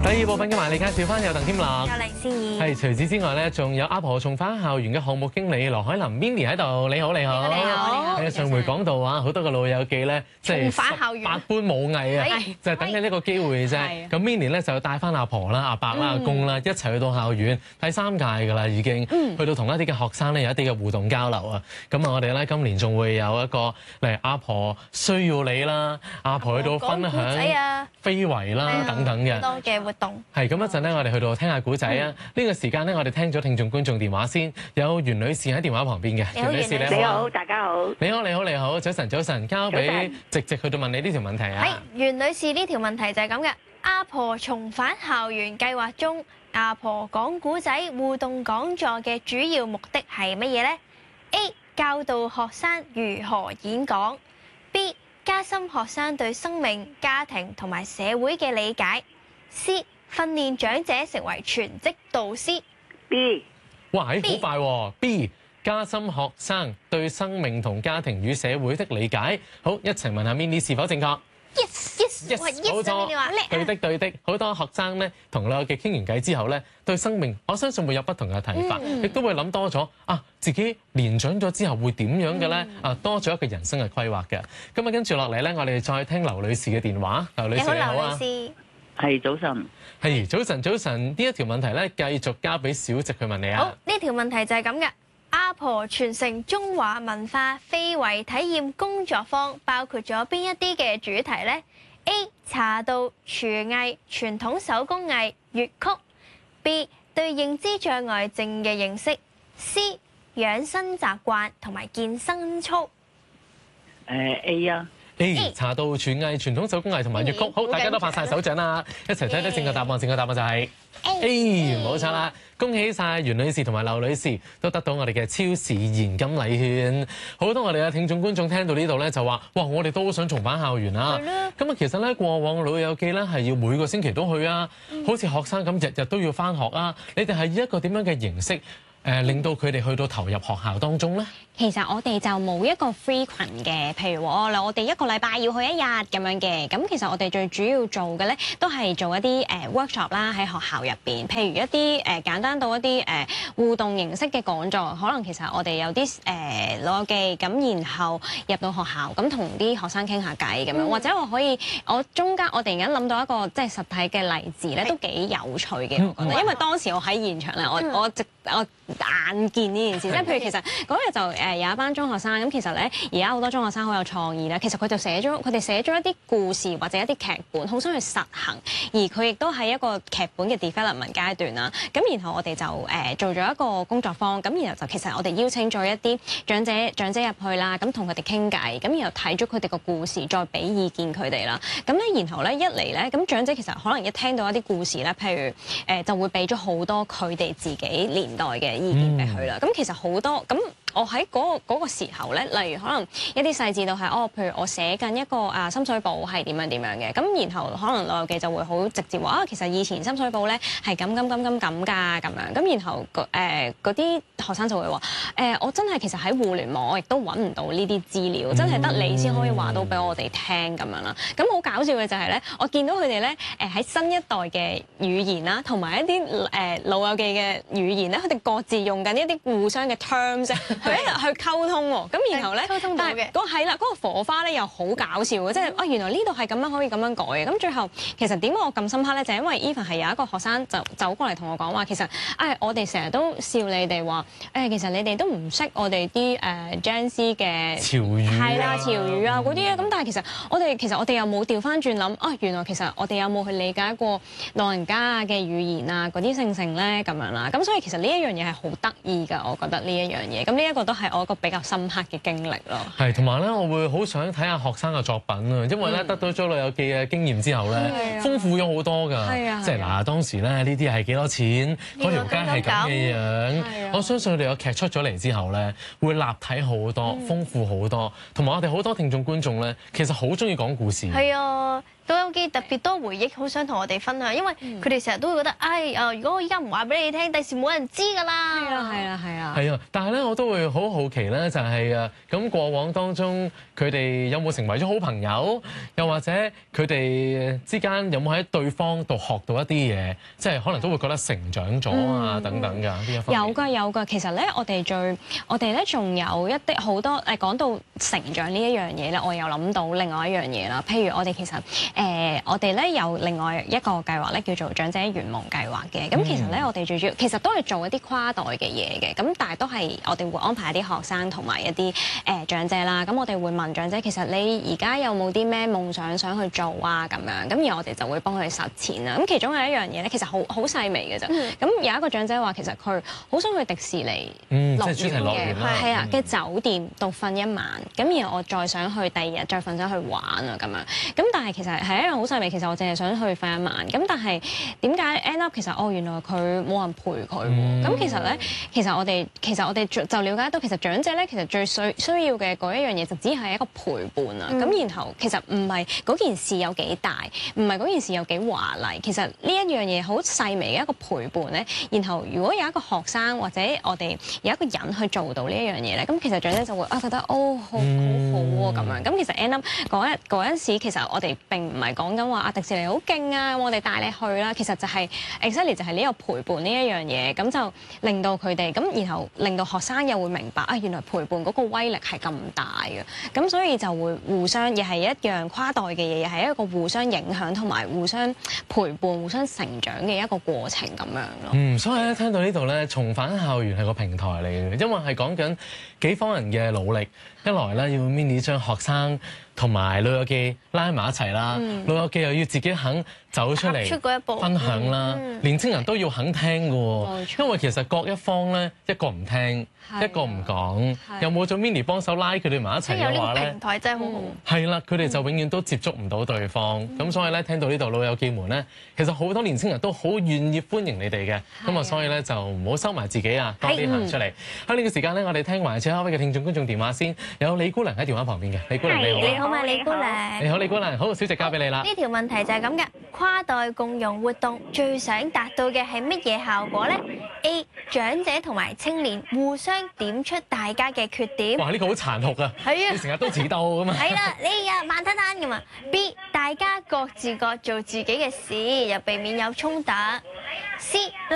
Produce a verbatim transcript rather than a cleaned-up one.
第二部分嘅埋嚟介紹翻有鄧添樂， 有黎思怡， 係除此之外咧，仲有阿婆重返校園嘅項目經理羅海琳 Minnie 喺度。你好，你好， 你好。 喺上回講到啊，好多個老友記咧，即係重返校園百般武藝啊，就係等緊呢個機會啫。咁 Minnie 咧就帶翻阿婆啦、阿伯啦、阿公啦，一齊去到校園第三屆㗎啦，已經去到同一啲嘅學生咧有一啲嘅互動交流啊。咁啊，我哋咧今年仲會有一個嚟阿婆需要你啦，阿婆去到分享非遺啦等等嘅多嘅活動。 係咁一陣咧，我哋去到聽下古仔啊！呢個時間咧，我哋聽咗聽眾觀眾電話先，有袁女士喺電話旁邊嘅。袁女士你好， 你好，大家好。 你好，你好，你好，早晨，早晨，交俾直直去到問你呢條問題啊。 係袁女士呢條問題就係咁嘅，阿婆重返校園計劃中，阿婆講古仔互動講座嘅主要目的係乜嘢呢？ A. 教導學生如何演講 B. 加深學生對生命、家庭同埋社會嘅理解 C. 訓練長者成為全職導師 B。 哇，係好快喎 ！B. 加深學生對生命同家庭與社會的理解。好，一齊問下 Minnie 是否正確 ？Yes yes yes， yes， 冇錯，對的對的。好多學生咧同老友記傾完偈之後咧，對生命我相信會有不同嘅睇法，亦都會諗多咗啊，自己年長咗之後會點樣嘅咧？啊，多咗一個人生嘅規劃嘅。咁啊，跟住落嚟咧，我哋再聽劉女士嘅電話。劉女士你好啊。 係早晨， 係早晨，早晨。呢一條問題咧，繼續交俾小直去問你啊。 好，呢條問題就係咁嘅。阿婆傳承中華文化非遺體驗工作坊包括咗邊一啲嘅主題呢？ A. 茶道、廚藝、傳統手工藝、粵曲 B. 對認知障礙症嘅認識 C. 養生習慣同埋健身操。 誒 A 啊。 A 茶道、廚藝、傳統手工藝同埋粵曲，好，大家都拍晒手掌啦，一齊睇睇正確答案。正確答案就係 A，冇錯啦！恭喜晒袁女士同埋劉女士都得到我哋嘅超市現金禮券。好多我哋嘅聽眾觀眾聽到呢度咧就話：哇，我哋都好想重返校園啊！咁啊，其實咧過往老友記咧係要每個星期都去啊，好似學生咁日日都要返學啊。你哋係以一個點樣嘅形式誒令到佢哋去到投入學校當中咧？ 其實我哋就冇一個 frequent 嘅，譬如我我哋一個禮拜要去一日咁樣嘅。咁其實我哋最主要做嘅咧，都係做一啲誒 workshop 啦，喺學校入邊。譬如一啲誒簡單到一啲誒互動形式嘅講座，可能其實我哋有啲誒老友記咁，然後入到學校咁同啲學生傾下偈咁樣，或者我可以我中間我突然間諗到一個即係實體嘅例子咧，都幾有趣嘅，我覺得。因為當時我喺現場咧，我我直我眼見呢件事，即係譬如其實嗰日就誒有一班中學生咁，其實咧而家好多中學生好有創意啦。其實佢就寫咗佢哋寫咗一啲故事或者一啲劇本，好想去實行。而佢亦都係一個劇本嘅 development 階段啦。咁然後我哋就誒做咗一個工作坊，咁然後就其實我哋邀請咗一啲長者長者入去啦，咁同佢哋傾偈，咁然後睇咗佢哋個故事，再俾意見佢哋啦。咁咧然後咧一嚟咧，咁長者其實可能一聽到一啲故事咧，譬如誒就會俾咗好多佢哋自己年代嘅意見俾佢啦。咁、嗯、其實好多咁。我喺嗰個嗰個時候咧，例如可能一啲細節都係哦，譬如我寫緊一個啊深水埗係點樣點樣嘅，咁然後可能老友記就會好直接話啊，其實以前深水埗咧係咁咁咁咁咁㗎咁樣，咁然後誒嗰啲學生就會話誒、呃，我真係其實喺互聯網我亦都揾唔到呢啲資料，真係得你先可以話到俾我哋聽咁樣啦。咁好搞笑嘅就係咧，我見到佢哋咧誒喺新一代嘅語言啦，同埋一啲誒、呃、老友記嘅語言咧，佢哋各自用緊一啲互相嘅 terms。佢一日去溝通喎，咁然後咧，但係嗰係啦，嗰個火花咧又好搞笑嘅，即係啊原來呢度係咁樣可以咁樣改嘅。咁最後其實點解我咁深刻咧？就係因為 Even 係有一個學生就走過嚟同我講話，其實誒我哋成日都笑你哋話誒，其實你哋都唔識我哋啲誒 Gen Z 嘅潮語係啦，潮語啊嗰啲啊。咁但係其實我哋其實我哋又冇調翻轉諗啊，原來其實我哋有冇去理解過老人家嘅語言啊嗰啲性性咧咁樣啦。咁所以其實呢一樣嘢係好得意㗎，我覺得呢一樣嘢。咁呢一個都係我一個比較深刻嘅經歷咯。係， 同埋咧，我會好想睇下學生嘅作品啊，因為咧、嗯、得到咗老友記嘅經驗之後咧，啊、豐富咗好多㗎。係啊，即係嗱，當時咧呢啲係幾多錢？嗰條街係咁嘅樣。啊、我相信佢哋個劇出咗嚟之後咧，會立體好多、嗯、豐富好多。同埋我哋好多聽眾觀眾咧，其實好中意講故事。 係啊。 老友記特別多回憶，好想同我哋分享，因為佢哋成日都會覺得，唉，誒，如果我依家唔話俾你聽，第時冇人知㗎啦。 係啊，係啊，係啊。 係啊，但係咧，我都會好好奇咧，就係誒咁過往當中，佢哋有冇成為咗好朋友？又或者佢哋之間有冇喺對方度學到一啲嘢？即係可能都會覺得成長咗啊，等等㗎呢一方面。 有㗎有㗎，其實咧，我哋最我哋咧仲有一啲好多誒講到成長呢一樣嘢咧，我又諗到另外一樣嘢啦。譬如我哋其實誒、呃，我哋咧有另外一個計劃咧，叫做長者圓夢計劃嘅。咁其實咧，我哋最主要其實都係做一啲跨代嘅嘢嘅。咁但係都係我哋會安排一啲學生同埋一啲誒、呃、長者啦。咁我哋會問長者，其實你而家有冇啲咩夢想想去做啊？咁樣咁，而我哋就會幫佢實踐啦。咁其中有一樣嘢咧，其實好好細微嘅啫。咁、嗯、有一個長者話，其實佢好想去迪士尼嗯， 樂即係主題樂園啦， 係啊嘅酒店度瞓一晚。咁然後我再想去第二日再瞓咗去玩啊咁樣。咁但係其實係一樣好細微。其實我淨係想去瞓一晚。咁但係點解 end up 其實哦原來佢冇人陪佢喎。咁、嗯、其實咧，其實我哋其實我哋就了解到，其實長者咧其實最需需要嘅嗰一樣嘢就只係一個陪伴啊。咁、嗯、然後其實唔係嗰件事有幾大，唔係嗰件事有幾華麗。其實呢一樣嘢好細微嘅一個陪伴咧。然後如果有一個學生或者我哋有一個人去做到呢一樣嘢咧，咁其實長者就會啊覺得哦好好好喎咁樣。咁其實 end up 嗰一嗰陣時，其實我哋並唔係講緊話啊迪士尼好勁啊，我哋帶你去啦。其實就係 exactly 就係呢個陪伴呢一樣嘢，咁就令到佢哋咁，然後令到學生又會明白啊，原來陪伴嗰個威力係咁大嘅。咁所以就會互相亦係一樣跨代嘅嘢，又係一個互相影響同埋互相陪伴、互相成長嘅一個過程咁樣咯。 嗯，所以咧聽到呢度咧，重返校園係個平台嚟嘅，因為係講緊幾方人嘅努力。一來咧要 Minnie 將學生同埋老友記拉埋一齊啦，嗯、老友記又要自己肯走出嚟出嗰一步分享啦，嗯、年青人都要肯聽嘅喎，因為其實各一方咧一個唔聽，一個唔講，又冇咗 Minnie 幫手拉佢哋埋一齊嘅話咧， 平台真係好好。 係啦，佢哋就永遠都接觸唔到對方，咁、嗯、所以咧聽到呢度老友記們咧，其實好多年青人都好願意歡迎你哋嘅，咁啊所以咧就唔好收埋自己啊，多啲行出嚟。喺呢個時間咧，我哋聽埋最後一位嘅聽眾觀眾電話先，有李姑娘喺電話旁邊嘅，李姑娘你好。 你好嘛，李姑娘。 你好，李姑娘。好，小姐交俾你啦。 呢條問題就係咁嘅，跨代共融活動最想達到嘅係乜嘢效果咧 ？A. 長者同埋青年互相點出大家嘅缺點。 哇！呢、這個好殘酷啊！係啊，你成日都遲到㗎嘛。 係啦，你啊慢吞吞㗎嘛。B. 大家各自各做自己嘅事，又避免有衝突。C.